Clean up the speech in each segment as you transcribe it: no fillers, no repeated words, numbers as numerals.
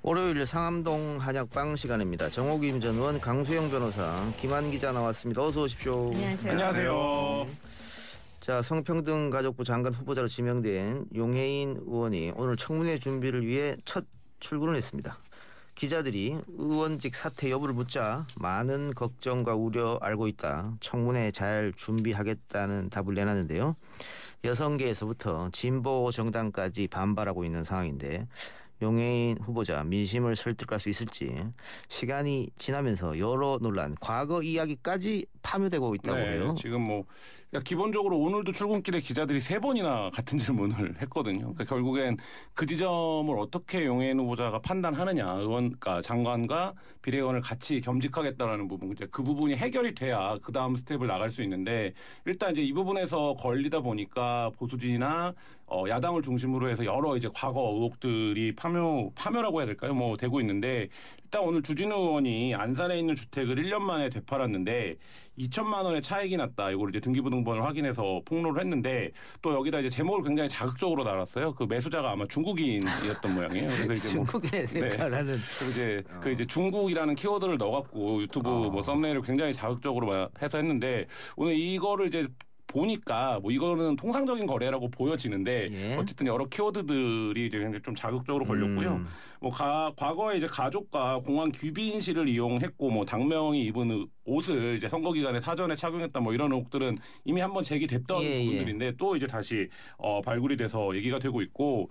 월요일 상암동 한약방 시간입니다. 정호김 전 의원, 강수영 변호사, 김한 기자 나왔습니다. 어서 오십시오. 안녕하세요. 안녕하세요. 자, 성평등가족부 장관 후보자로 지명된 용해인 의원이 오늘 청문회 준비를 위해 첫 출근을 했습니다. 기자들이 의원직 사퇴 여부를 묻자 많은 걱정과 우려 알고 있다. 청문회 잘 준비하겠다는 답을 내놨는데요. 여성계에서부터 진보 정당까지 반발하고 있는 상황인데 용해인 후보자 민심을 설득할 수 있을지 시간이 지나면서 여러 논란, 과거 이야기까지 파묘되고 있다고 해요. 네, 지금 기본적으로 오늘도 출근길에 기자들이 3번이나 같은 질문을 했거든요. 그러니까 결국엔 그 지점을 어떻게 용해인 후보자가 판단하느냐, 의원과 장관과 비례의원을 같이 겸직하겠다라는 부분, 이제 그 부분이 해결이 돼야 그 다음 스텝을 나갈 수 있는데 일단 이제 이 부분에서 걸리다 보니까 보수진이나 야당을 중심으로 해서 여러 이제 과거 의혹들이 파묘라고 해야 될까요? 되고 있는데 일단 오늘 주진우 의원이 안산에 있는 주택을 1년 만에 되팔았는데 2천만 원의 차익이 났다. 이걸 이제 등기부등본을 확인해서 폭로를 했는데 또 여기다 이제 제목을 굉장히 자극적으로 달았어요. 그 매수자가 아마 중국인이었던 모양이에요. 그래서 이제 중국인에 대파라는. 그 이제 중국이라는 키워드를 넣어갖고 유튜브 썸네일을 굉장히 자극적으로 해서 했는데 오늘 이거를 이제 보니까 이거는 통상적인 거래라고 보여지는데 예. 어쨌든 여러 키워드들이 이제 굉장히 좀 자극적으로 걸렸고요. 과거에 이제 가족과 공항 귀빈실을 이용했고 당명이 입은 옷을 이제 선거 기간에 사전에 착용했다 이런 의혹들은 이미 한번 제기됐던 부분들인데 또 이제 다시 발굴이 돼서 얘기가 되고 있고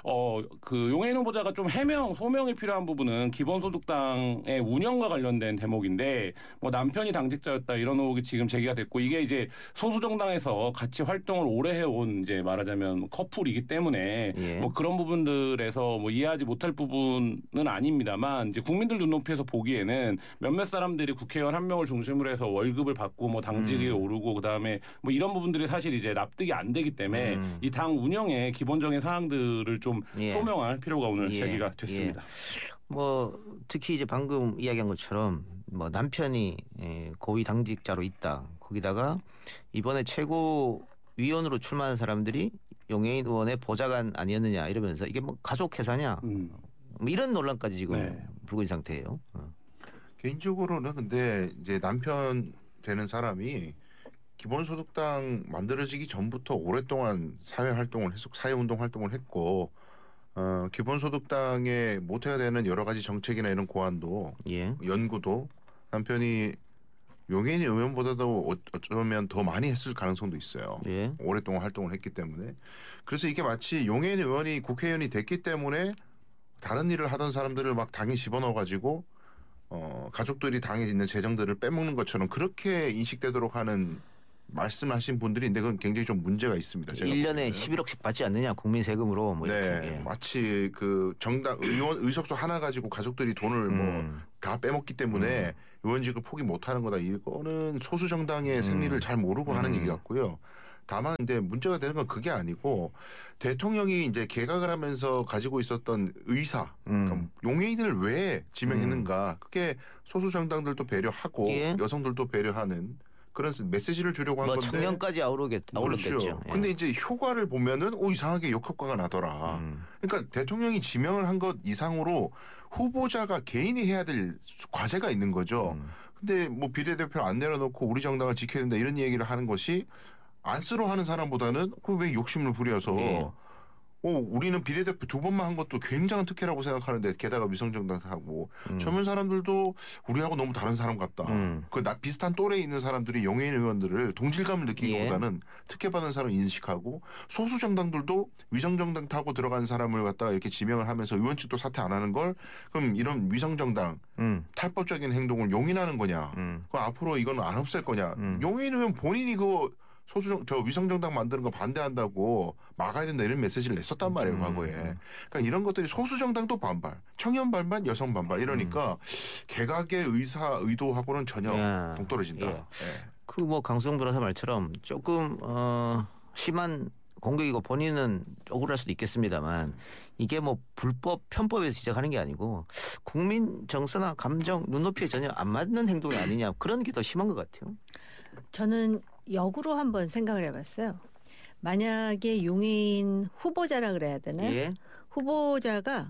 그 용해인 후보자가 좀 소명이 필요한 부분은 기본소득당의 운영과 관련된 대목인데 남편이 당직자였다 이런 의혹이 지금 제기가 됐고 이게 이제 소수 정당에서 같이 활동을 오래 해온 이제 말하자면 커플이기 때문에 그런 부분들에서 이해하지 못할 부분은 아닙니다만 이제 국민들 눈높이에서 보기에는 몇몇 사람들이 국회의원 한 명을 중심으로 해서 월급을 받고 당직이 오르고 그다음에 이런 부분들이 사실 이제 납득이 안 되기 때문에 이 당 운영의 기본적인 사항들을 좀 소명할 필요가 오늘 제기가 됐습니다. 특히 이제 방금 이야기한 것처럼 남편이 고위 당직자로 있다. 거기다가 이번에 최고위원으로 출마한 사람들이 용해인 의원의 보좌관 아니었느냐 이러면서 이게 가족 회사냐 이런 논란까지 지금 불고 있는 상태예요. 개인적으로는 근데 이제 남편 되는 사람이 기본소득당 만들어지기 전부터 오랫동안 사회운동 활동을 했고 기본소득당에 못해야 되는 여러 가지 정책이나 이런 고안도 연구도 남편이 용해인 의원보다도 어쩌면 더 많이 했을 가능성도 있어요. 오랫동안 활동을 했기 때문에. 그래서 이게 마치 용해인 의원이 국회의원이 됐기 때문에 다른 일을 하던 사람들을 막 당에 집어넣어가지고 가족들이 당에 있는 재정들을 빼먹는 것처럼 그렇게 인식되도록 하는 말씀하신 분들인데 그건 굉장히 좀 문제가 있습니다. 제가 1년에 보기에는. 11억씩 받지 않느냐 국민 세금으로 이렇게. 마치 그 정당 의석수 하나 가지고 가족들이 돈을 다 빼먹기 때문에 의원직을 포기 못하는 거다. 이거는 소수 정당의 생리를 잘 모르고 하는 얘기 같고요. 다만 근데 문제가 되는 건 그게 아니고 대통령이 이제 개각을 하면서 가지고 있었던 의사, 그러니까 용해인을 왜 지명했는가? 그게 소수 정당들도 배려하고 여성들도 배려하는 그런 메시지를 주려고 한 건데 청년까지 아우르겠죠. 그렇죠. 근데 이제 효과를 보면은 이상하게 역효과가 나더라. 그러니까 대통령이 지명을 한 것 이상으로 후보자가 개인이 해야 될 과제가 있는 거죠. 근데 비례대표 안 내려놓고 우리 정당을 지켜야 된다 이런 얘기를 하는 것이 안쓰러워하는 사람보다는 왜 욕심을 부려서 우리는 비례대표 2번만 한 것도 굉장한 특혜라고 생각하는데 게다가 위성정당하고 젊은 사람들도 우리하고 너무 다른 사람 같다. 비슷한 또래에 있는 사람들이 용해인 의원들을 동질감을 느끼기보다는 특혜받은 사람을 인식하고 소수 정당들도 위성정당 타고 들어간 사람을 갖다가 이렇게 지명을 하면서 의원직도 사퇴 안 하는 걸 그럼 이런 위성정당 탈법적인 행동을 용인하는 거냐. 그럼 앞으로 이건 안 없앨 거냐. 용해인 의원 본인이 그거 위성정당 만드는 거 반대한다고 막아야 된다 이런 메시지를 냈었단 말이에요, 과거에. 그러니까 이런 것들이 소수정당도 반발, 청년 반발, 여성 반발 이러니까 개각의 의도하고는 전혀 동떨어진다. 강수영 변호사 말처럼 조금 심한 공격이고 본인은 억울할 수도 있겠습니다만 이게 불법 편법에서 시작하는 게 아니고 국민 정서나 감정 눈높이에 전혀 안 맞는 행동이 아니냐 그런 게 더 심한 것 같아요. 저는 역으로 한번 생각을 해봤어요. 만약에 용해인 후보자라 그래야 되나요? 후보자가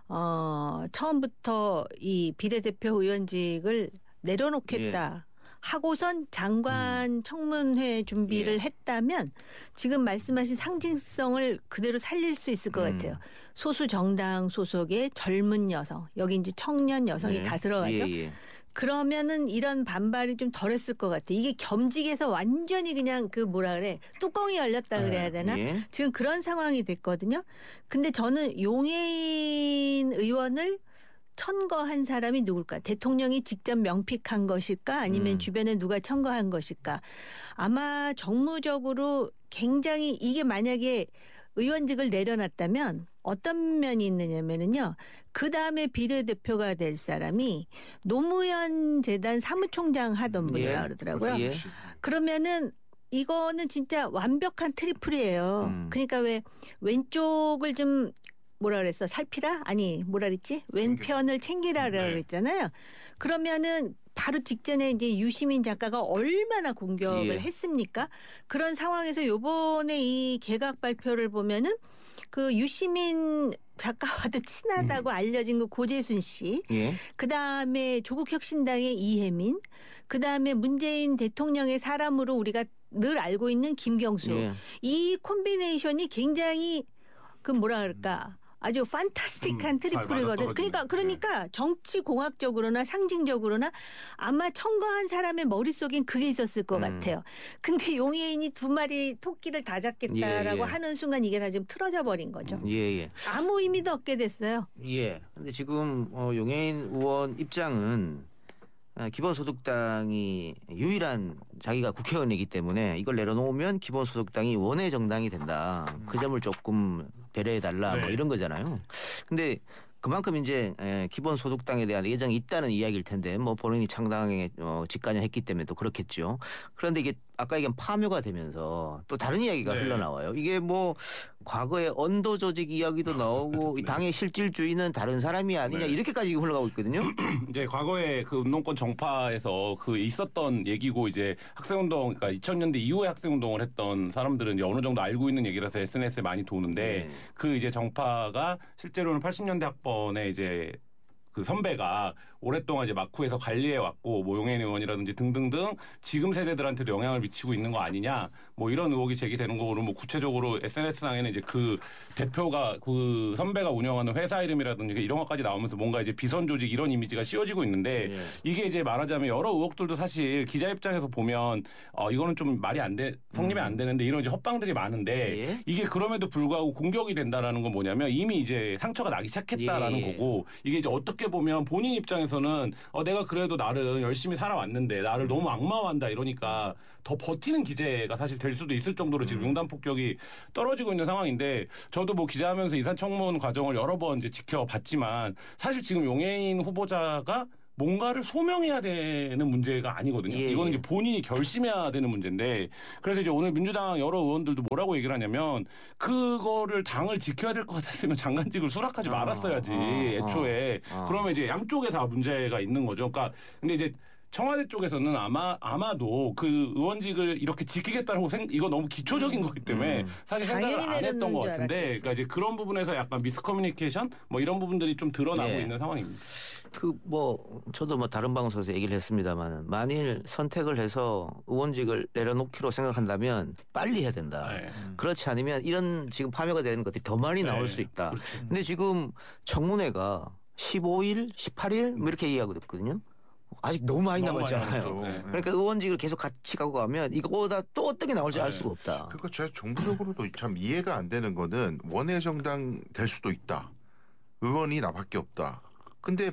처음부터 이 비례대표 의원직을 내려놓겠다. 하고선 장관 청문회 준비를 예. 했다면 지금 말씀하신 상징성을 그대로 살릴 수 있을 것 같아요. 소수 정당 소속의 젊은 여성, 여기 이제 청년 여성이 네. 다 들어가죠. 예. 그러면은 이런 반발이 좀 덜했을 것 같아. 이게 겸직해서 완전히 그냥 그 뭐라 그래 뚜껑이 열렸다 그래야 되나? 예. 지금 그런 상황이 됐거든요. 근데 저는 용해인 의원을 천거한 사람이 누굴까? 대통령이 직접 명픽한 것일까? 아니면 주변에 누가 천거한 것일까? 아마 정무적으로 굉장히 이게 만약에 의원직을 내려놨다면 어떤 면이 있느냐면요. 그 다음에 비례대표가 될 사람이 노무현 재단 사무총장 하던 분이라 그러더라고요. 예. 그러면은 이거는 진짜 완벽한 트리플이에요. 그러니까 왜 왼쪽을 좀 뭐라 그랬어? 살피라? 아니 뭐라 그랬지? 왼편을 챙기라 그랬잖아요. 그러면은 바로 직전에 이제 유시민 작가가 얼마나 공격을 예. 했습니까? 그런 상황에서 요번에 이 개각 발표를 보면은 그 유시민 작가와도 친하다고 알려진 그 고재순 씨, 예. 그다음에 조국혁신당의 이혜민, 그다음에 문재인 대통령의 사람으로 우리가 늘 알고 있는 김경수. 예. 이 콤비네이션이 굉장히 그 뭐라 그럴까? 아주 판타스틱한 트리플이거든. 그러니까 정치 공학적으로나 상징적으로나 아마 청거한 사람의 머릿속엔 그게 있었을 것 같아요. 근데 용해인이 두 마리 토끼를 다 잡겠다라고 예. 하는 순간 이게 다 지금 틀어져 버린 거죠. 예. 아무 의미도 없게 됐어요. 예. 근데 지금 용해인 의원 입장은 기본소득당이 유일한 자기가 국회의원이기 때문에 이걸 내려놓으면 기본소득당이 원외 정당이 된다. 그 점을 조금 배려해달라 뭐 네. 이런 거잖아요. 근데 그만큼 이제 기본소득당에 대한 애정이 있다는 이야기일 텐데 뭐 본인이 창당에 직관여했기 때문에 또 그렇겠죠. 그런데 이게 아까 얘기한 파묘가 되면서 또 다른 이야기가 네. 흘러나와요. 이게 뭐 과거에 언도 조직 이야기도 나오고 이 당의 실질주의는 다른 사람이 아니냐 네. 이렇게까지 흘러가고 있거든요. 이제 과거에 그 운동권 정파에서 그 있었던 얘기고 이제 학생운동, 그러니까 2000년대 이후에 학생운동을 했던 사람들은 이제 어느 정도 알고 있는 얘기라서 SNS에 많이 도는데 네. 그 이제 정파가 실제로는 80년대 학번에 이제 그 선배가 오랫동안 이제 막후에서 관리해 왔고 뭐 용해인 의원이라든지 등등등 지금 세대들한테도 영향을 미치고 있는 거 아니냐 뭐 이런 의혹이 제기되는 거로 뭐 구체적으로 SNS상에는 이제 그 대표가 그 선배가 운영하는 회사 이름이라든지 이런 것까지 나오면서 뭔가 이제 비선 조직 이런 이미지가 씌워지고 있는데 예. 이게 이제 말하자면 여러 의혹들도 사실 기자 입장에서 보면 이거는 좀 말이 안 돼 성립이 안 되는데 이런 이제 헛방들이 많은데 예. 이게 그럼에도 불구하고 공격이 된다라는 건 뭐냐면 이미 이제 상처가 나기 시작했다라는 예. 거고 이게 이제 어떻게 보면 본인 입장에서는 내가 그래도 나름 열심히 살아왔는데 나를 너무 악마화한다 이러니까 더 버티는 기재가 사실 될 수도 있을 정도로 지금 용단 폭격이 떨어지고 있는 상황인데 저도 뭐 기자하면서 인사청문 과정을 여러 번 이제 지켜봤지만 사실 지금 용해인 후보자가 뭔가를 소명해야 되는 문제가 아니거든요. 예. 이거는 이제 본인이 결심해야 되는 문제인데 그래서 이제 오늘 민주당 여러 의원들도 뭐라고 얘기를 하냐면 그거를 당을 지켜야 될 것 같았으면 장관직을 수락하지 말았어야지 애초에. 그러면 이제 양쪽에 다 문제가 있는 거죠. 그러니까 근데 이제 청와대 쪽에서는 아마도 그 의원직을 이렇게 지키겠다고 이거 너무 기초적인 거기 때문에 사실 생각을 당연히 안 했던 것 내려놓는 줄 같은데 알았겠지. 그러니까 이제 그런 부분에서 약간 미스커뮤니케이션 뭐 이런 부분들이 좀 드러나고 예. 있는 상황입니다. 그 뭐 저도 뭐 다른 방송에서 얘기를 했습니다만 만일 선택을 해서 의원직을 내려놓기로 생각한다면 빨리 해야 된다. 네. 그렇지 않으면 이런 지금 파묘가 되는 것들이 더 많이 나올 네. 수 있다. 그렇죠. 근데 지금 청문회가 15일, 18일 뭐 이렇게 얘기하고 있거든요. 아직 너무 많이 너무 많이 남았잖아요. 남았죠. 네. 그러니까 의원직을 계속 같이 가고 가면 이거보다 또 어떤 게 나올지 알 네. 수가 없다. 그러니까 제가 정부적으로도 참 이해가 안 되는 거는 원외 정당 될 수도 있다. 의원이 나밖에 없다. 근데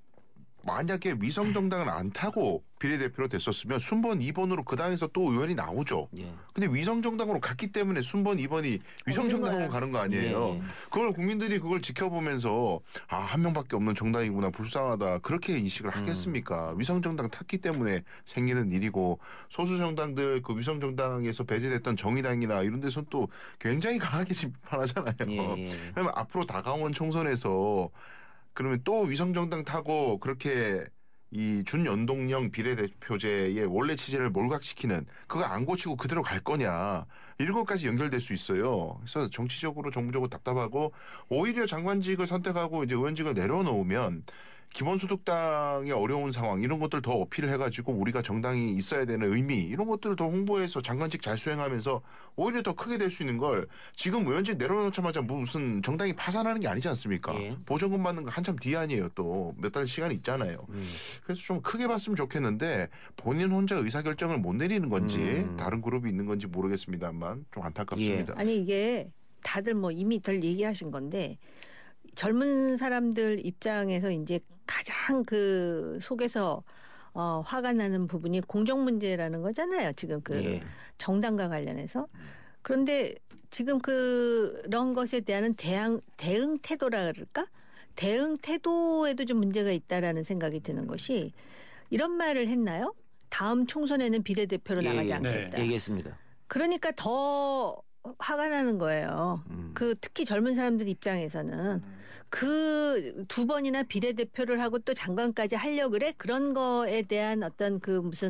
만약에 위성 정당을 안 타고 비례대표로 됐었으면 순번 2번으로 그 당에서 또 의원이 나오죠. 예. 근데 위성 정당으로 갔기 때문에 순번 2번이 위성 정당으로 가는 거 아니에요. 예. 그걸 국민들이 그걸 지켜보면서 한 명밖에 없는 정당이구나 불쌍하다 그렇게 인식을 하겠습니까? 위성 정당 탔기 때문에 생기는 일이고 소수 정당들 그 위성 정당에서 배제됐던 정의당이나 이런 데서는 또 굉장히 강하게 비판하잖아요. 예. 그러면 앞으로 다가오는 총선에서 그러면 또 위성 정당 타고 그렇게 이 준연동형 비례대표제의 원래 취지를 몰각시키는 그거 안 고치고 그대로 갈 거냐 이런 것까지 연결될 수 있어요. 그래서 정치적으로 정부적으로 답답하고 오히려 장관직을 선택하고 이제 의원직을 내려놓으면 기본소득당의 어려운 상황 이런 것들 더 어필을 해가지고 우리가 정당이 있어야 되는 의미 이런 것들을 더 홍보해서 장관직 잘 수행하면서 오히려 더 크게 될 수 있는 걸 지금 의원직 내려놓자마자 무슨 정당이 파산하는 게 아니지 않습니까? 예. 보조금 받는 거 한참 뒤 아니에요. 또 몇 달 시간이 있잖아요. 그래서 좀 크게 봤으면 좋겠는데 본인 혼자 의사결정을 못 내리는 건지 다른 그룹이 있는 건지 모르겠습니다만 좀 안타깝습니다. 아니 이게 다들 뭐 이미 덜 얘기하신 건데 젊은 사람들 입장에서 이제 가장 그 속에서 화가 나는 부분이 공정 문제라는 거잖아요. 지금 그 예. 정당과 관련해서. 그런데 지금 그런 것에 대한 대응 태도라 그럴까? 대응 태도에도 좀 문제가 있다라는 생각이 드는 것이 이런 말을 했나요? 다음 총선에는 비례대표로 나가지 않겠다. 얘기했습니다. 그러니까 더 화가 나는 거예요. 그 특히 젊은 사람들 입장에서는 그 두 번이나 비례대표를 하고 또 장관까지 하려 그래 그런 거에 대한 어떤 그 무슨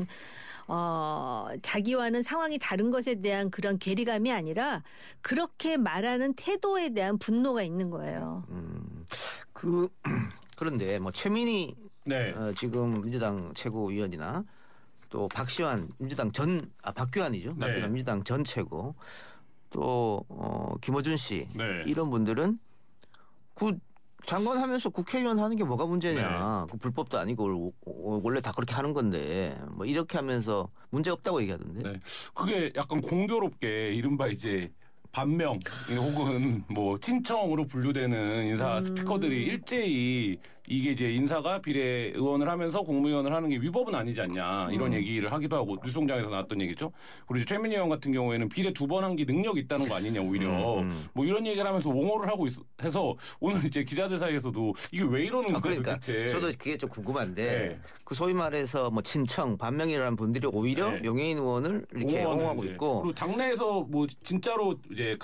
자기와는 상황이 다른 것에 대한 그런 괴리감이 아니라 그렇게 말하는 태도에 대한 분노가 있는 거예요. 그런데 뭐 최민희 네. 지금 민주당 최고위원이나 또 박시환 민주당 박규환이죠. 네. 박규환 민주당 전 최고 또 김어준 씨 네. 이런 분들은 그 장관 하면서 국회의원 하는 게 뭐가 문제냐. 그 불법도 아니고 원래 다 그렇게 하는 건데 뭐 이렇게 하면서 문제 없다고 얘기하던데. 네. 그게 약간 공교롭게 이른바 이제 반명 혹은 뭐 친청으로 분류되는 인사 스피커들이 일제히 이게 이제 인사가 비례 의원을 하면서 국무위원을 하는 게 위법은 아니지 않냐 이런 얘기를 하기도 하고 뉴스공장에서 나왔던 얘기죠. 그리고 이제 최민희 의원 같은 경우에는 비례 2번 한 게 능력이 있다는 거 아니냐 오히려 뭐 이런 얘기를 하면서 옹호를 하고 해서 오늘 이제 기자들 사이에서도 이게 왜 이러는 거야 그러니까 도대체. 저도 그게 좀 궁금한데 네. 그 소위 말해서 뭐 친청 반명이라는 분들이 오히려 네. 용해인 의원을 이렇게 옹호하고 이제. 있고 그리고 당내에서 뭐 진짜로 이제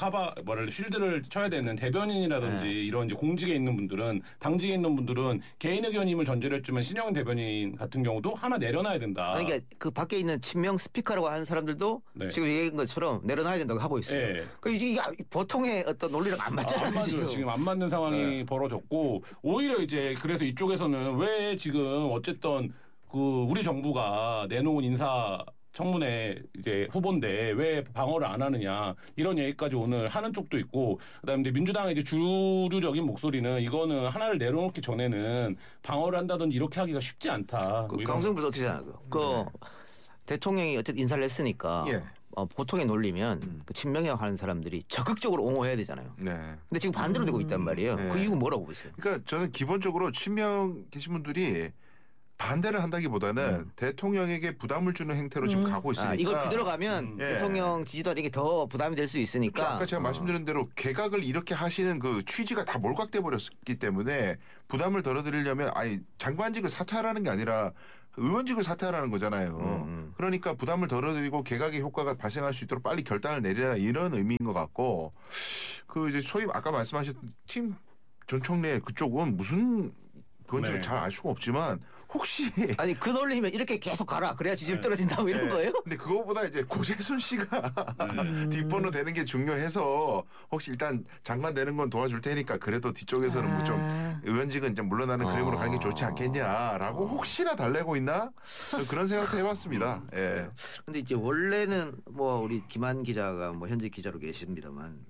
쉴드를 쳐야 되는 대변인이라든지 이런 이제 공직에 있는 분들은 당직에 있는 분들은 개인 의견임을 전제로 했지만 신영은 대변인 같은 경우도 하나 내려놔야 된다. 아니, 그러니까 그 밖에 있는 친명 스피커라고 하는 사람들도 네. 지금 얘기한 것처럼 내려놔야 된다고 하고 있어요. 네. 그 이게 보통의 어떤 논리랑 안 맞잖아요. 안 맞아요. 지금 안 맞는 상황이 벌어졌고 오히려 이제 그래서 이쪽에서는 왜 지금 어쨌든 그 우리 정부가 내놓은 인사 청문회 이제 후보인데 왜 방어를 안 하느냐 이런 얘기까지 오늘 하는 쪽도 있고 그다음에 이제 민주당의 이제 주류적인 목소리는 이거는 하나를 내려놓기 전에는 방어를 한다든지 이렇게 하기가 쉽지 않다. 그 뭐 이런- 강성부도 어떻게 생각해요? 그 대통령이 어쨌든 인사를 했으니까 예. 보통의 논리면 그 친명이라고 하는 사람들이 적극적으로 옹호해야 되잖아요. 네. 근데 지금 반대로 되고 있단 말이에요. 네. 그 이유 뭐라고 보세요? 그러니까 저는 기본적으로 친명 계신 분들이 반대를 한다기보다는 대통령에게 부담을 주는 행태로 지금 가고 있으니까 이걸 그대로 가면 예. 대통령 지지도에게 더 부담이 될 수 있으니까. 아까 제가 말씀드린 대로 개각을 이렇게 하시는 그 취지가 다 몰각돼 버렸기 때문에 부담을 덜어드리려면 아니 장관직을 사퇴하라는 게 아니라 의원직을 사퇴하라는 거잖아요. 그러니까 부담을 덜어드리고 개각의 효과가 발생할 수 있도록 빨리 결단을 내리라 이런 의미인 것 같고 그 이제 소위 아까 말씀하셨던 팀 전 총리 그쪽은 무슨 그건지 네. 잘 알 수가 없지만 혹시 아니 그 논리면 이렇게 계속 가라. 그래야 지지율 떨어진다 뭐 이런 네. 거예요? 근데 그거보다 이제 고재순 씨가 뒷번호 되는 게 중요해서 혹시 일단 장관 되는 건 도와줄 테니까 그래도 뒤쪽에서는 뭐 좀 의원직은 이제 물러나는 그림으로 가는 게 좋지 않겠냐라고 혹시나 달래고 있나 그런 생각도 해봤습니다. 예. 근데 이제 원래는 뭐 우리 김한 기자가 뭐 현직 기자로 계십니다만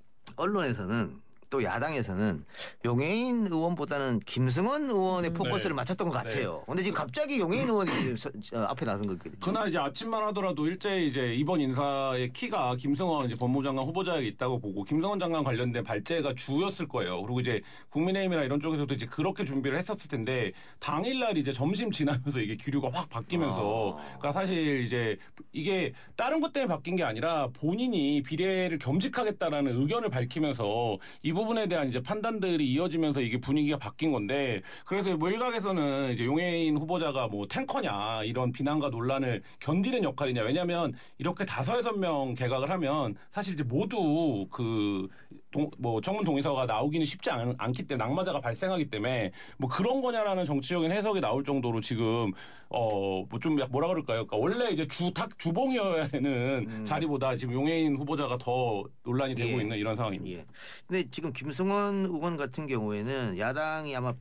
언론에서는 또 야당에서는 용해인 의원보다는 김승원 의원의 포커스를 네. 맞췄던 것 같아요. 근데 지금 갑자기 용해인 의원이 앞에 나선 거거든요. 그날 이제 아침만 하더라도 일제히 이제 이번 인사의 키가 김승원 이제 법무장관 후보자에 있다고 보고 김승원 장관 관련된 발제가 주였을 거예요. 그리고 이제 국민의힘이나 이런 쪽에서도 이제 그렇게 준비를 했었을 텐데 당일날 이제 점심 지나면서 이게 기류가 확 바뀌면서 그러니까 사실 이제 이게 다른 것 때문에 바뀐 게 아니라 본인이 비례를 겸직하겠다라는 의견을 밝히면서 이 부분에 대한 이제 판단들이 이어지면서 이게 분위기가 바뀐 건데 그래서 뭐 일각에서는 이제 용해인 후보자가 뭐 탱커냐 이런 비난과 논란을 견디는 역할이냐 왜냐하면 이렇게 5-6명 개각을 하면 사실 이제 모두 뭐 청문 동의서가 나오기는 쉽지 않기 때문에 낙마자가 발생하기 때문에 뭐 그런 거냐라는 정치적인 해석이 나올 정도로 지금 뭐 좀 뭐라 그럴까요? 그러니까 원래 이제 주봉이어야 되는 자리보다 지금 용해인 후보자가 더 논란이 되고 있는 이런 상황입니다. 예. 근데 지금 김승원 의원 같은 경우에는 야당이 아마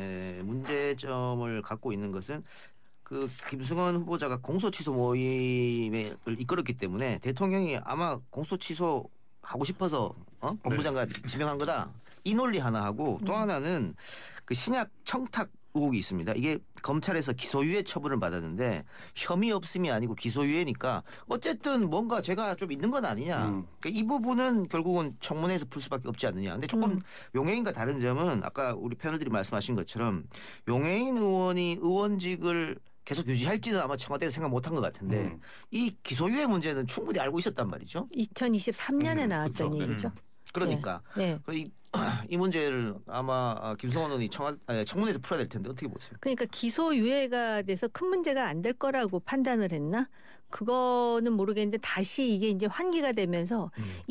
문제점을 갖고 있는 것은 그 김승원 후보자가 공소 취소 모임을 이끌었기 때문에 대통령이 아마 공소 취소 하고 싶어서 법무장관 지명한 거다. 이 논리 하나 하고 또 하나는 그 신약 청탁 의혹이 있습니다. 이게 검찰에서 기소유예 처분을 받았는데 혐의 없음이 아니고 기소유예니까 어쨌든 뭔가 제가 좀 있는 건 아니냐. 그러니까 이 부분은 결국은 청문회에서 풀 수밖에 없지 않느냐. 근데 조금 용해인과 다른 점은 아까 우리 패널들이 말씀하신 것처럼 용해인 의원이 의원직을 계속 유지할지는 아마 청와대에서 생각 못한 것 같은데 이 기소유예 문제는 충분히 알고 있었단 말이죠. 2023년에 나왔던 그렇죠. 얘기죠. 그러니까 네. 이 문제를 아마 김성원 의원이 청문회에서 풀어야 될 텐데 어떻게 보세요? 그러니까 기소유예가 돼서 큰 문제가 안 될 거라고 판단을 했나? 그거는 모르겠는데 다시 이게 이제 환기가 되면서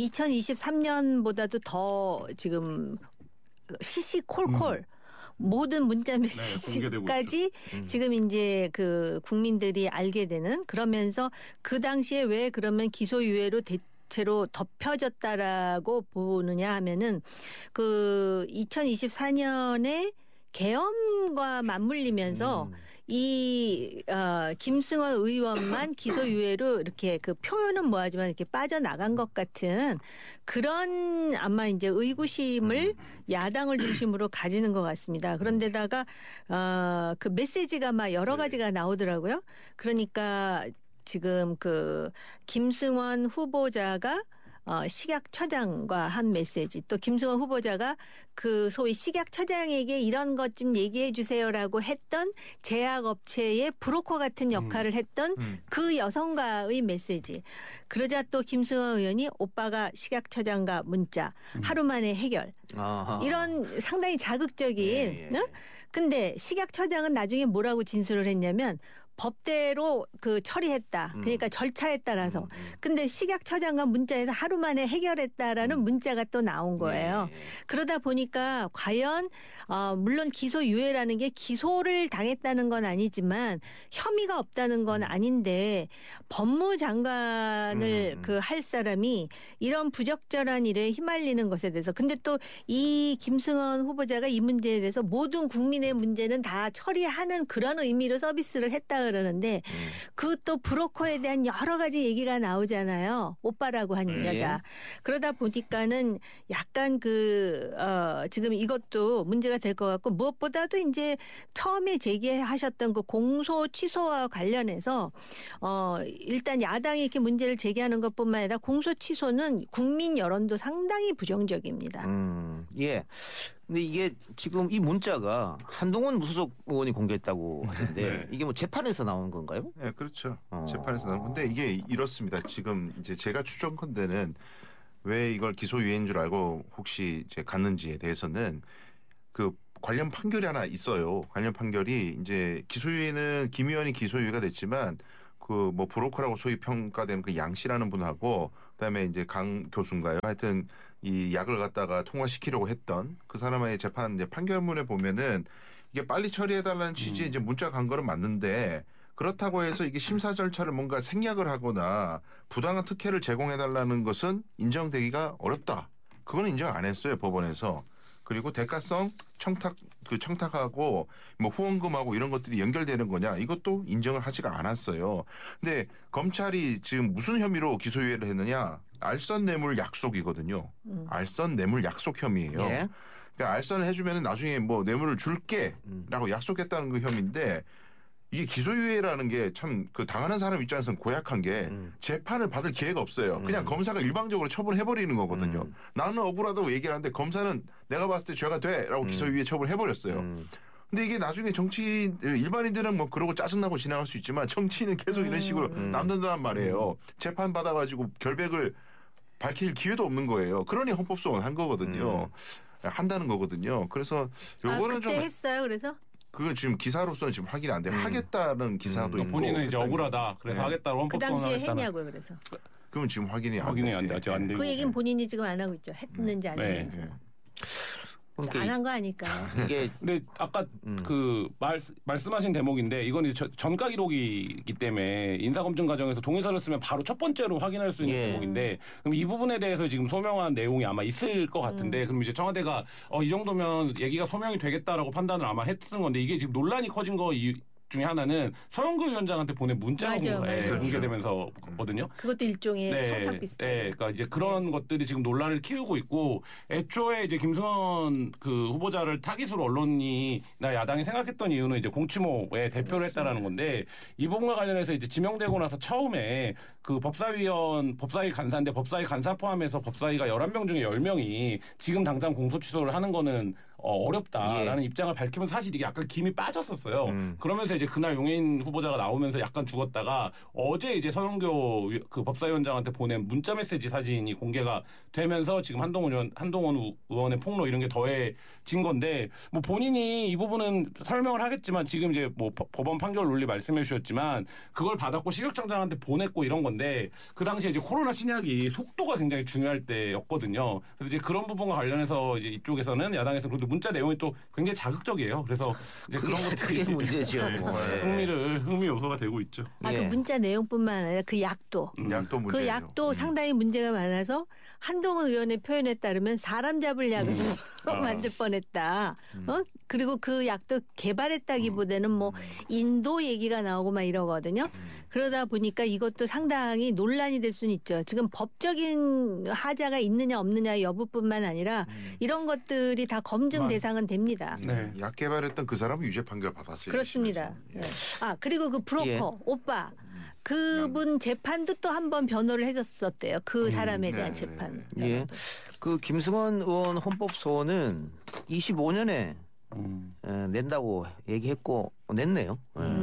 2023년보다도 더 지금 시시콜콜 모든 문자 메시지까지 지금 이제 그 국민들이 알게 되는 그러면서 그 당시에 왜 그러면 기소유예로 대체로 덮여졌다라고 보느냐 하면은 그 2024년에 계엄과 맞물리면서 이 김승원 의원만 기소유예로 이렇게 그 표현은 뭐하지만 이렇게 빠져나간 것 같은 그런 아마 이제 의구심을 야당을 중심으로 가지는 것 같습니다. 그런데다가 그 메시지가 막 여러 가지가 나오더라고요. 그러니까 지금 그 김승원 후보자가 식약처장과 한 메시지 또 김승원 후보자가 그 소위 식약처장에게 이런 것 좀 얘기해 주세요라고 했던 제약업체의 브로커 같은 역할을 했던 그 여성과의 메시지. 그러자 또 김승원 의원이 오빠가 식약처장과 문자 하루 만에 해결. 이런 상당히 자극적인. 근데 식약처장은 나중에 뭐라고 진술을 했냐면 법대로 그 처리했다. 그러니까 절차에 따라서. 근데 식약처장과 문자에서 하루 만에 해결했다라는 문자가 또 나온 거예요. 그러다 보니까 과연 물론 기소유예라는 게 기소를 당했다는 건 아니지만 혐의가 없다는 건 아닌데 법무장관을 그 할 사람이 이런 부적절한 일에 휘말리는 것에 대해서 근데 또 이 김승원 후보자가 이 문제에 대해서 모든 국민의 문제는 다 처리하는 그런 의미로 서비스를 했다 그러는데 그 또 브로커에 대한 여러 가지 얘기가 나오잖아요. 오빠라고 하는 여자. 그러다 보니까는 약간 지금 이것도 문제가 될 것 같고 무엇보다도 이제 처음에 제기하셨던 그 공소 취소와 관련해서 일단 야당이 이렇게 문제를 제기하는 것뿐만 아니라 공소 취소는 국민 여론도 상당히 부정적입니다. 예. 근데 이게 지금 이 문자가 한동훈 무소속 의원이 공개했다고 하는데 이게 뭐 재판에서 나온 건가요? 네, 그렇죠. 재판에서 나온 건데 이게 이렇습니다. 지금 이제 제가 추정컨대는 왜 이걸 기소유예인 줄 알고 혹시 이제 갔는지에 대해서는 그 관련 판결이 하나 있어요. 관련 판결이 이제 기소유예는 김 의원이 기소유예가 됐지만 그 뭐 브로커라고 소위 평가된 그 양 씨라는 분하고 그다음에 이제 강 교수인가요? 하여튼 이 약을 갖다가 통과시키려고 했던 그 사람의 재판 이제 판결문에 보면은 이게 빨리 처리해달라는 취지의 이제 문자 간 거는 맞는데 그렇다고 해서 이게 심사 절차를 뭔가 생략을 하거나 부당한 특혜를 제공해달라는 것은 인정되기가 어렵다. 그건 인정 안 했어요 법원에서. 그리고 대가성 청탁하고 뭐 후원금하고 이런 것들이 연결되는 거냐 이것도 인정을 하지가 않았어요. 근데 검찰이 지금 무슨 혐의로 기소유예를 했느냐? 알선 뇌물 약속이거든요. 알선 뇌물 약속 혐의예요. 예. 그러니까 알선을 해주면 나중에 뭐 뇌물을 줄게라고 약속했다는 그 혐의인데 이게 기소유예라는 게 참 그 당하는 사람 입장에서는 고약한 게 재판을 받을 기회가 없어요. 그냥 검사가 일방적으로 처분해버리는 거거든요. 나는 억울하다고 얘기하는데 검사는 내가 봤을 때 죄가 돼라고 기소유예 처분해버렸어요. 근데 이게 나중에 정치인 일반인들은 뭐 그러고 짜증나고 지나갈 수 있지만 정치인은 계속 이런 식으로 남는단 말이에요. 재판 받아가지고 결백을 밝힐 기회도 없는 거예요. 그러니 헌법소원 한 거거든요. 한다는 거거든요. 그래서 요거는 그때 좀 했어요. 그래서 그건 지금 기사로서는 지금 확인이 안 돼. 하겠다는 기사도 있고. 본인은 이제 했다는 억울하다. 그래서 네. 하겠다고 그 헌법소원을 당시에 했다는. 했냐고요. 그래서 그러면 지금 확인이 안 되죠. 안 되고. 그 얘기는 본인이 지금 안 하고 있죠. 했는지 안 네. 했는지. 그러니까 안 한 거 아니까. 이게 근데 아까 그 말씀하신 대목인데 이건 이제 전가 기록이기 때문에 인사검증 과정에서 동의서를 쓰면 바로 첫 번째로 확인할 수 있는 예. 대목인데 그럼 이 부분에 대해서 지금 소명한 내용이 아마 있을 것 같은데 그럼 이제 청와대가 이 정도면 얘기가 소명이 되겠다라고 판단을 아마 했던 건데 이게 지금 논란이 커진 거 중에 하나는 서영교 위원장한테 보낸 문자가 맞아요. 공개되면서 거든요. 그것도 일종의 청탁 비슷해. 네, 그러니까 이제 그런 것들이 지금 논란을 키우고 있고 애초에 이제 김승원 그 후보자를 타깃으로 언론이나 야당이 생각했던 이유는 이제 공치모의 대표를 했다라는 건데 이 부분과 관련해서 이제 지명되고 나서 처음에 그 법사위 간사인데 법사위 간사 포함해서 법사위가 11명 중에 10명이 지금 당장 공소 취소를 하는 거는 어렵다라는 입장을 밝히면서 사실 이게 약간 김이 빠졌었어요. 그러면서 이제 그날 용해인 후보자가 나오면서 약간 죽었다가 어제 이제 서영교 그 법사위원장한테 보낸 문자 메시지 사진이 공개가 되면서 지금 한동훈 의원의 폭로 이런 게 더해진 건데 뭐 본인이 이 부분은 설명을 하겠지만 지금 이제 뭐 법원 판결 논리 말씀해 주셨지만 그걸 받았고 시국장장한테 보냈고 이런 건데 그 당시에 이제 코로나 신약이 속도가 굉장히 중요할 때였거든요. 그래서 이제 그런 부분과 관련해서 이제 이쪽에서는 야당에서 그래도 문자 내용이 또 굉장히 자극적이에요. 그래서 이제 그런 것들이 그게 문제죠. 뭐. 흥미 요소가 되고 있죠. 그 문자 내용뿐만 아니라 그 약도. 약도 문제죠. 그 약도 상당히 문제가 많아서 한동훈 의원의 표현에 따르면 사람 잡을 약을 만들 뻔했다. 그리고 그 약도 개발했다기보다는 뭐 인도 얘기가 나오고 막 이러거든요. 그러다 보니까 이것도 상당히 논란이 될 수는 있죠. 지금 법적인 하자가 있느냐 없느냐 여부뿐만 아니라 이런 것들이 다 검증 대상은 됩니다. 네. 약 개발했던 그 사람은 유죄 판결 받았어요. 그렇습니다. 네. 그리고 그 브로커 오빠 그분 재판도 또 한 번 변호를 해줬었대요. 그 사람에 대한 재판. 예. 그 김승원 의원 헌법 소원은 25년에 낸다고 얘기했고 냈네요.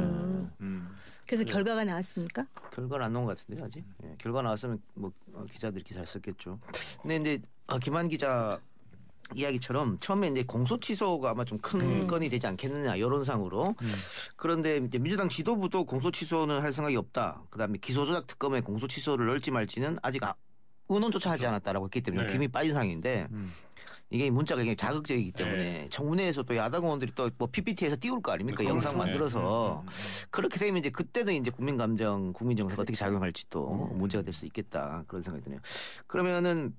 그래서 결과가 나왔습니까? 결과는 안 나온 것 같은데 아직. 결과 나왔으면 뭐 기자들이 기사를 썼겠죠. 근데 이제 김한 기자 이야기처럼 처음에 이제 공소 취소가 아마 좀 큰 건이 되지 않겠느냐 여론상으로. 그런데 이제 민주당 지도부도 공소 취소는 할 생각이 없다. 그다음에 기소조작 특검에 공소 취소를 넣을지 말지는 아직 의논조차 하지 않았다라고 했기 때문에 김이 빠진 상황인데 이게 문자가 굉장히 자극적이기 때문에 청문회에서 또 야당 의원들이 또 뭐 PPT에서 띄울 거 아닙니까? 영상 만들어서 그렇게 되면 이제 그때는 이제 국민 감정, 국민 정서가 어떻게 작용할지 또 문제가 될 수 있겠다 그런 생각이 드네요. 그러면은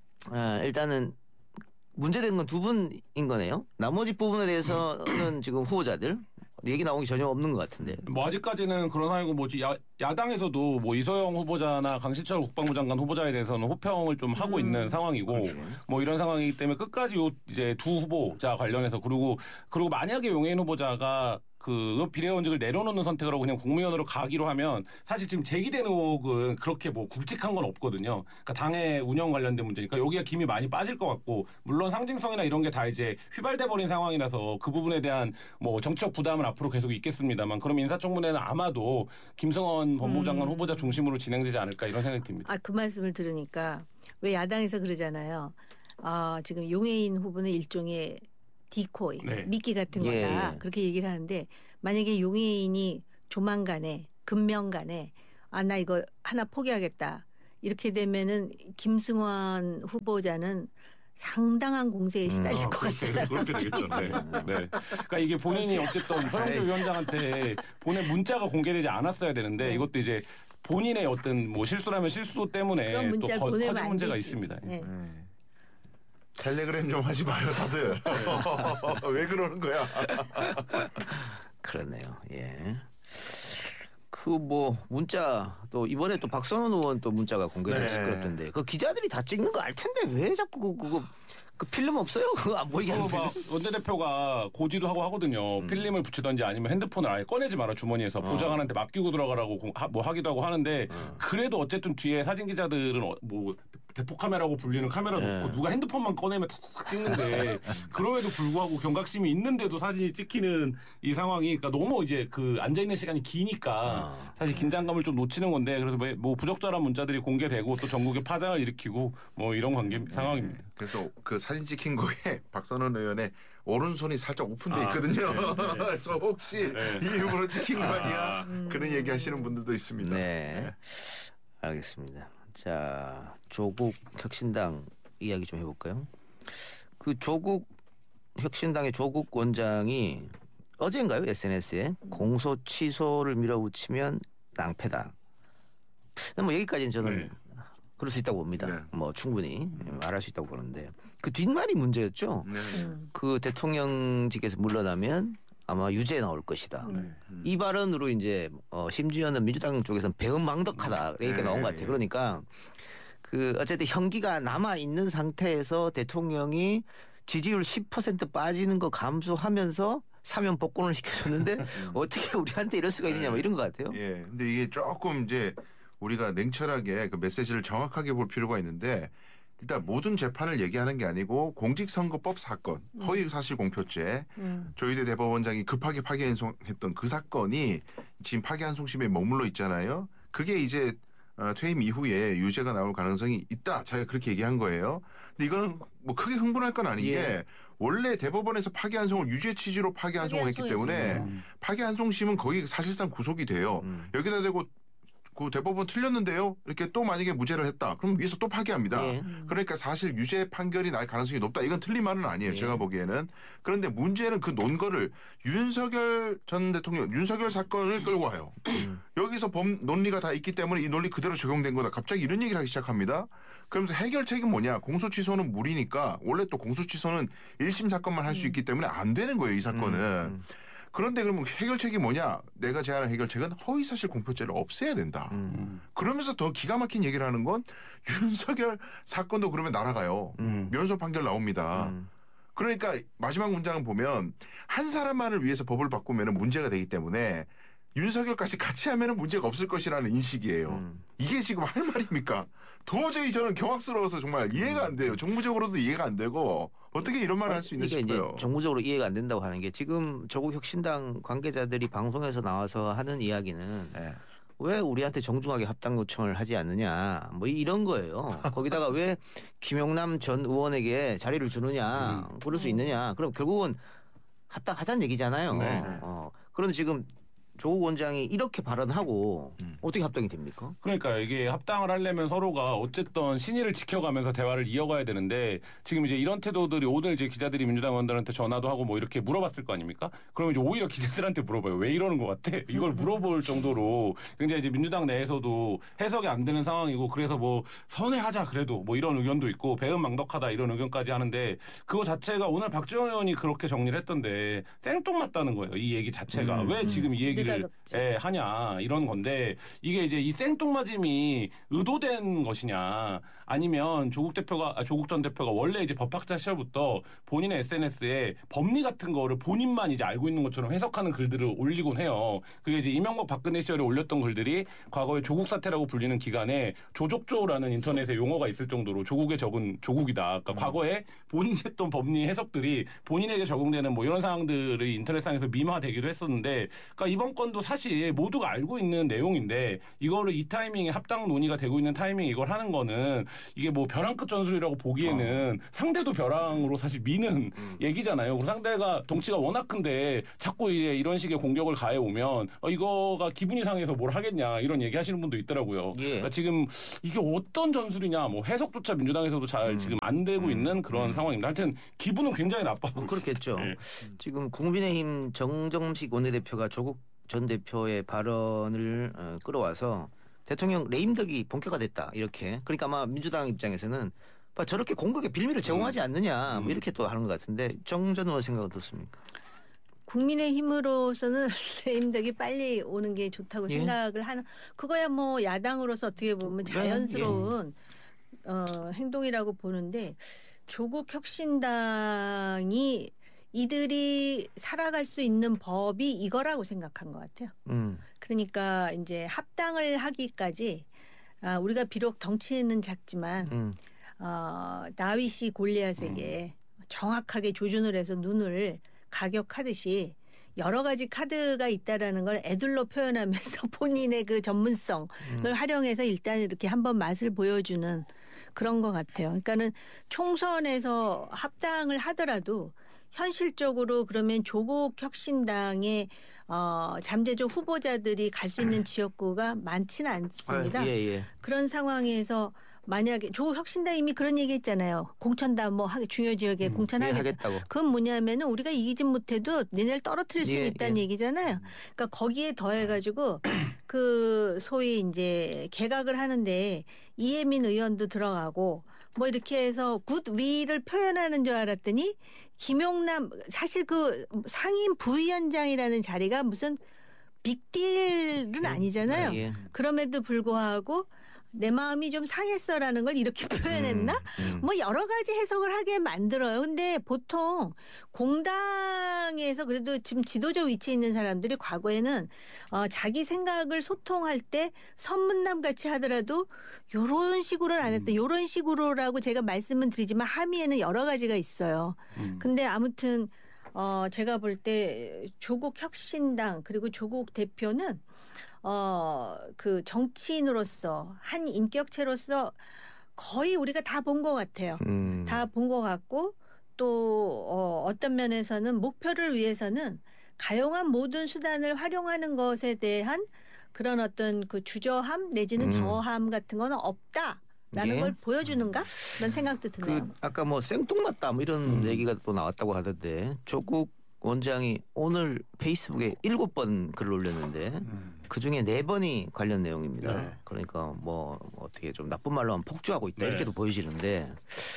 일단은 문제된 건 두 분인 거네요. 나머지 부분에 대해서는 지금 후보자들 얘기 나온 게 전혀 없는 것 같은데. 뭐 아직까지는 그런 상황이고 뭐지 야당에서도 뭐 이소영 후보자나 강신철 국방부 장관 후보자에 대해서는 호평을 좀 하고 있는 상황이고 그렇죠. 뭐 이런 상황이기 때문에 끝까지 이제 두 후보자 관련해서 그리고 만약에 용해인 후보자가 그 비례의원직을 내려놓는 선택을 하고 그냥 국무위원으로 가기로 하면 사실 지금 제기된 의혹은 그렇게 뭐 굵직한 건 없거든요. 그러니까 당의 운영 관련된 문제니까 여기가 김이 많이 빠질 것 같고 물론 상징성이나 이런 게 다 이제 휘발돼 버린 상황이라서 그 부분에 대한 뭐 정치적 부담은 앞으로 계속 있겠습니다만 그럼 인사청문회는 아마도 김성원 법무부 장관 후보자 중심으로 진행되지 않을까 이런 생각이 듭니다. 그 말씀을 들으니까 왜 야당에서 그러잖아요. 지금 용해인 후보는 일종의 디코이, 미끼 같은 거다. 그렇게 얘기를 하는데 만약에 용해인이 조만간에 금명간에 나 이거 하나 포기하겠다. 이렇게 되면은 김승원 후보자는 상당한 공세에 시달릴 것 같아요. 그렇게 되겠죠. 네. 그러니까 이게 본인이 어쨌든 서영교 위원장한테 보낸 문자가 공개되지 않았어야 되는데 이것도 이제 본인의 어떤 뭐 실수라면 실수 때문에 또 커진 문제가 있습니다. 네. 텔레그램 좀 하지 마요, 다들. 왜 그러는 거야? 그렇네요. 예. 그 뭐 문자 또 이번에 또 박선원 의원 또 문자가 공개됐을 것 같은데 그 기자들이 다 찍는 거 알 텐데 왜 자꾸 그거 그 필름 없어요? 그거 안 보이게 하는 막 원내대표가 고지도 하고 하거든요. 필름을 붙이던지 아니면 핸드폰을 아예 꺼내지 마라 주머니에서 보좌관한테 맡기고 들어가라고 뭐 하기도 하고 하는데 그래도 어쨌든 뒤에 사진 기자들은 뭐 대포 카메라고 불리는 카메라 놓고 누가 핸드폰만 꺼내면 탁탁 찍는데 그럼에도 불구하고 경각심이 있는데도 사진이 찍히는 이 상황이 그러니까 너무 이제 그 앉아 있는 시간이 기니까 사실 긴장감을 좀 놓치는 건데 그래서 뭐 부적절한 문자들이 공개되고 또 전국에 파장을 일으키고 뭐 이런 상황입니다. 그래서 그 사진 찍힌 거에 박선원 의원의 오른손이 살짝 오픈돼 있거든요. 그래서 혹시 일부러 찍힌 거 아니야? 그런 얘기하시는 분들도 있습니다. 네. 알겠습니다. 자, 조국 혁신당 이야기 좀 해볼까요? 그 조국 혁신당의 조국 원장이 어젠가요 SNS에 공소 취소를 밀어붙이면 낭패다. 뭐 여기까지는 저는 그럴 수 있다고 봅니다. 네. 뭐 충분히 말할 수 있다고 보는데 그 뒷말이 문제였죠. 네. 그 대통령직에서 물러나면 아마 유죄 나올 것이다. 이 발언으로 이제 심지어는 민주당 쪽에서는 배은망덕하다 이렇게 나온 것 같아요. 그러니까 그 어쨌든 형기가 남아 있는 상태에서 대통령이 지지율 10% 빠지는 거 감수하면서 사면 복권을 시켜줬는데 어떻게 우리한테 이럴 수가 있느냐 뭐 이런 것 같아요. 예. 근데 이게 조금 이제 우리가 냉철하게 그 메시지를 정확하게 볼 필요가 있는데 일단 모든 재판을 얘기하는 게 아니고 공직선거법 사건, 허위사실공표죄, 조희대 대법원장이 급하게 파기환송했던 그 사건이 지금 파기환송심에 머물러 있잖아요. 그게 이제 퇴임 이후에 유죄가 나올 가능성이 있다. 자기가 그렇게 얘기한 거예요. 근데 이거는 뭐 크게 흥분할 건 아닌 게 원래 대법원에서 파기환송을 유죄 취지로 파기환송을 했기 때문에 파기환송심은 거기 사실상 구속이 돼요. 여기다 대고 그 대법원 틀렸는데요. 이렇게 또 만약에 무죄를 했다. 그럼 위에서 또 파기합니다. 그러니까 사실 유죄 판결이 날 가능성이 높다. 이건 틀린 말은 아니에요. 제가 보기에는. 그런데 문제는 그 논거를 윤석열 전 대통령 윤석열 사건을 끌고 와요. 여기서 논리가 다 있기 때문에 이 논리 그대로 적용된 거다. 갑자기 이런 얘기를 하기 시작합니다. 그러면서 해결책은 뭐냐. 공소 취소는 무리니까 원래 또 공소 취소는 1심 사건만 할 수 있기 때문에 안 되는 거예요. 이 사건은. 그런데 그러면 해결책이 뭐냐? 내가 제안한 해결책은 허위사실 공표죄를 없애야 된다. 그러면서 더 기가 막힌 얘기를 하는 건 윤석열 사건도 그러면 날아가요. 면소 판결 나옵니다. 그러니까 마지막 문장을 보면 한 사람만을 위해서 법을 바꾸면 문제가 되기 때문에 윤석열까지 같이 하면 문제가 없을 것이라는 인식이에요. 이게 지금 할 말입니까? 도저히 저는 경악스러워서 정말 이해가 안 돼요. 정무적으로도 이해가 안 되고 어떻게 이런 말을 할 수 있나 이게 싶어요. 이제 정무적으로 이해가 안 된다고 하는 게 지금 조국 혁신당 관계자들이 방송에서 나와서 하는 이야기는 왜 우리한테 정중하게 합당 요청을 하지 않느냐 뭐 이런 거예요. 거기다가 왜 김용남 전 의원에게 자리를 주느냐 그럴 수 있느냐. 그럼 결국은 합당하자는 얘기잖아요. 그런데 지금 조국 원장이 이렇게 발언하고 어떻게 합당이 됩니까? 그러니까 이게 합당을 하려면 서로가 어쨌든 신의를 지켜가면서 대화를 이어가야 되는데 지금 이제 이런 태도들이 오늘 이제 기자들이 민주당 의원들한테 전화도 하고 뭐 이렇게 물어봤을 거 아닙니까? 그러면 이제 오히려 기자들한테 물어봐요. 왜 이러는 것 같아? 이걸 물어볼 정도로 굉장히 이제 민주당 내에서도 해석이 안 되는 상황이고 그래서 뭐 선회하자 그래도 뭐 이런 의견도 있고 배은망덕하다 이런 의견까지 하는데 그거 자체가 오늘 박지원 의원이 그렇게 정리를 했던데 생뚱맞다는 거예요. 이 얘기 자체가. 왜 지금 이 얘기를 하냐 이런 건데 이게 이제 이 생뚱맞음이 의도된 것이냐 아니면 조국 전 대표가 원래 이제 법학자 시절부터 본인의 SNS에 법리 같은 거를 본인만 이제 알고 있는 것처럼 해석하는 글들을 올리곤 해요. 그게 이제 이명박 박근혜 시절에 올렸던 글들이 과거에 조국 사태라고 불리는 기간에 조족조라는 인터넷에 용어가 있을 정도로 조국에 적은 조국이다. 그러니까 과거에 본인이 했던 법리 해석들이 본인에게 적용되는 뭐 이런 상황들이 인터넷상에서 미화되기도 했었는데 그러니까 이번 건도 사실 모두가 알고 있는 내용인데 이거를 이 타이밍에 합당 논의가 되고 있는 타이밍에 이걸 하는 거는 이게 뭐 벼랑 끝 전술이라고 보기에는 상대도 벼랑으로 사실 미는 얘기잖아요. 그리고 상대가 덩치가 워낙 큰데 자꾸 이제 이런 식의 공격을 가해 오면 이거가 기분이 상해서 뭘 하겠냐 이런 얘기 하시는 분도 있더라고요. 그러니까 지금 이게 어떤 전술이냐 뭐 해석조차 민주당에서도 잘 지금 안 되고 있는 그런 상황입니다. 하여튼 기분은 굉장히 나빠하고 그렇겠죠. 지금 국민의힘 정정식 원내대표가 조국 전 대표의 발언을 끌어와서 대통령 레임덕이 본격화됐다 이렇게. 그러니까 아마 민주당 입장에서는 저렇게 공격에 빌미를 제공하지 않느냐 뭐 이렇게 또 하는 것 같은데 정 전 의원 생각은 어떻습니까? 국민의힘으로서는 레임덕이 빨리 오는 게 좋다고 생각을 하는 그거야 뭐 야당으로서 어떻게 보면 자연스러운 행동이라고 보는데 조국 혁신당이 이들이 살아갈 수 있는 법이 이거라고 생각한 것 같아요. 그러니까 이제 합당을 하기까지 우리가 비록 덩치는 작지만 다윗이 골리앗에게 정확하게 조준을 해서 눈을 가격하듯이 여러 가지 카드가 있다라는 걸 애들로 표현하면서 본인의 그 전문성을 활용해서 일단 이렇게 한번 맛을 보여주는 그런 것 같아요. 그러니까는 총선에서 합당을 하더라도 현실적으로 그러면 조국 혁신당의 잠재적 후보자들이 갈 수 있는 지역구가 많지는 않습니다. 예. 그런 상황에서 만약에 조국 혁신당 이미 그런 얘기했잖아요. 공천다 뭐 중요 지역에 공천하겠다. 하겠다고. 그건 뭐냐면은 우리가 이기진 못해도 니네를 떨어뜨릴 수 있다는 얘기잖아요. 그러니까 거기에 더해가지고 그 소위 이제 개각을 하는데 이혜민 의원도 들어가고 뭐 이렇게 해서 굿위를 표현하는 줄 알았더니 김용남 사실 그 상임 부위원장이라는 자리가 무슨 빅딜은 아니잖아요. 예. 그럼에도 불구하고 내 마음이 좀 상했어라는 걸 이렇게 표현했나? 뭐 여러 가지 해석을 하게 만들어요. 근데 보통 공당에서 그래도 지금 지도적 위치에 있는 사람들이 과거에는 자기 생각을 소통할 때 선문남 같이 하더라도 요런 식으로는 안 했다. 요런 식으로라고 제가 말씀은 드리지만 함의에는 여러 가지가 있어요. 근데 아무튼 제가 볼 때 조국 혁신당 그리고 조국 대표는 그 정치인으로서 한 인격체로서 거의 우리가 다 본 것 같아요. 다 본 것 같고 또 어떤 면에서는 목표를 위해서는 가용한 모든 수단을 활용하는 것에 대한 그런 어떤 그 주저함 내지는 저함 같은 건 없다. 라는 예. 걸 보여주는가? 그런 생각도 드네요. 그 아까 뭐 생뚱맞다 뭐 이런 얘기가 또 나왔다고 하던데 조국 원장이 오늘 페이스북에 7번 글을 올렸는데 그중에 4번이 관련 내용입니다. 네. 그러니까 뭐 어떻게 좀 나쁜 말로 하면 폭주하고 있다 네. 이렇게도 보여지는데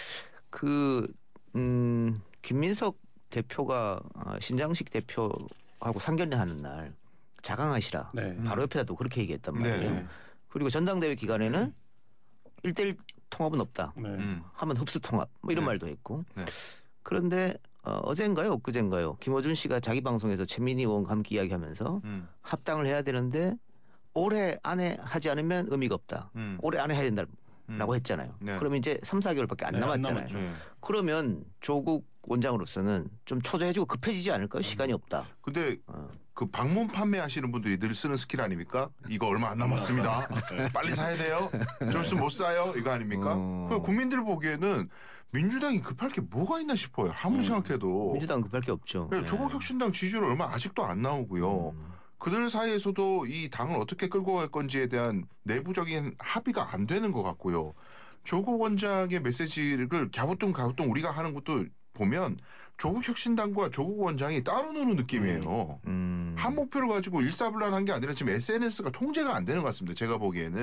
김민석 대표가 신장식 대표하고 상견례하는 날 자강하시라 네. 바로 옆에다 또 그렇게 얘기했단 말이에요. 네. 그리고 전당대회 기간에는 1대1 통합은 없다. 네. 하면 흡수 통합 뭐 이런 네. 말도 했고 네. 그런데 어젠가요 엊그젠가요 김어준 씨가 자기 방송에서 최민희 의원과 함께 이야기하면서 합당을 해야 되는데 올해 안에 하지 않으면 의미가 없다. 올해 안에 해야 된다라고 했잖아요. 네. 그러면 이제 3-4개월밖에 안 네, 안 남았잖아요. 남았죠. 네. 그러면 조국 원장으로서는 좀 초조해지고 급해지지 않을까요? 시간이 없다. 근데 그 방문 판매하시는 분들이 늘 쓰는 스킬 아닙니까? 이거 얼마 안 남았습니다. 빨리 사야 돼요. 좀 있으면 못 사요. 이거 아닙니까? 그 국민들 보기에는 민주당이 급할 게 뭐가 있나 싶어요. 아무리 생각해도. 민주당 급할 게 없죠. 네, 조국 혁신당 지지율 얼마 아직도 안 나오고요. 그들 사이에서도 이 당을 어떻게 끌고 갈 건지에 대한 내부적인 합의가 안 되는 것 같고요. 조국 원장의 메시지를 갸우뚱 우리가 하는 것도 보면 조국 혁신당과 조국 원장이 따로 노는 느낌이에요. 한 목표를 가지고 일사불란한 게 아니라 지금 SNS가 통제가 안 되는 것 같습니다. 제가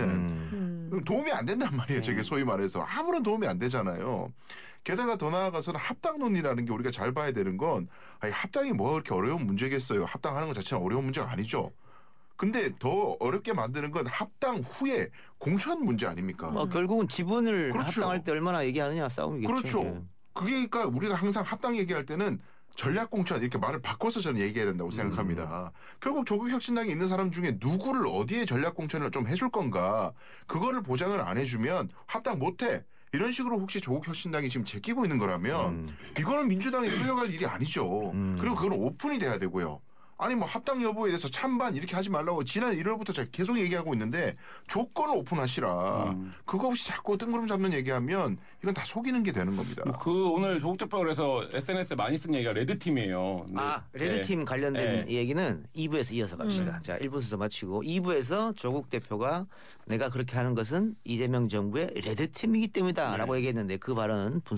보기에는. 도움이 안 된단 말이에요. 저게 소위 말해서. 아무런 도움이 안 되잖아요. 게다가 더 나아가서는 합당론이라는 게 우리가 잘 봐야 되는 건 아니, 합당이 뭐가 그렇게 어려운 문제겠어요. 합당하는 것 자체는 어려운 문제가 아니죠. 근데 더 어렵게 만드는 건 합당 후에 공천 문제 아닙니까? 결국은 지분을 그렇죠. 합당할 때 얼마나 얘기하느냐 싸움이겠죠. 그렇죠. 이제. 그게 그러니까 우리가 항상 합당 얘기할 때는 전략공천 이렇게 말을 바꿔서 저는 얘기해야 된다고 생각합니다. 결국 조국 혁신당에 있는 사람 중에 누구를 어디에 전략공천을 좀 해줄 건가 그거를 보장을 안 해주면 합당 못해. 이런 식으로 혹시 조국 혁신당이 지금 제끼고 있는 거라면 이거는 민주당이 끌려갈 일이 아니죠. 그리고 그건 오픈이 돼야 되고요. 아니 뭐 합당 여부에 대해서 찬반 이렇게 하지 말라고 지난 1월부터 제가 계속 얘기하고 있는데 조건을 오픈하시라. 그거 없이 자꾸 뜬구름 잡는 얘기하면 이건 다 속이는 게 되는 겁니다. 그 오늘 조국 대표가 그래서 SNS에 많이 쓴 얘기가 레드팀이에요. 레드팀 관련된 네. 얘기는 2부에서 이어서 갑시다. 자, 1부 순서 마치고 2부에서 조국 대표가 내가 그렇게 하는 것은 이재명 정부의 레드팀이기 때문이다 라고 얘기했는데 그 발언은 분석